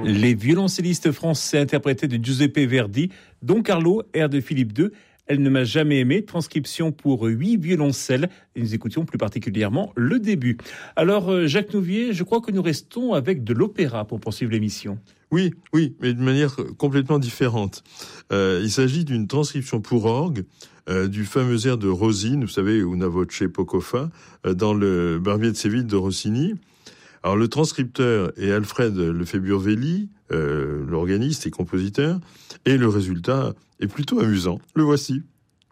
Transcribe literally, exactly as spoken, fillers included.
Les violoncellistes français interprétés de Giuseppe Verdi, Don Carlo, air de Philippe deux, Elle ne m'a jamais aimé, transcription pour huit violoncelles. Et nous écoutions plus particulièrement le début. Alors, Jacques Nouvier, je crois que nous restons avec de l'opéra pour poursuivre l'émission. Oui, oui, mais de manière complètement différente. Euh, il s'agit d'une transcription pour orgue euh, du fameux air de Rosine, vous savez, Una voce poco fa, euh, dans le Barbier de Séville de Rossini. Alors, le transcripteur est Alfred Lefebvre-Velli, euh, l'organiste et compositeur, et le résultat est plutôt amusant. Le voici.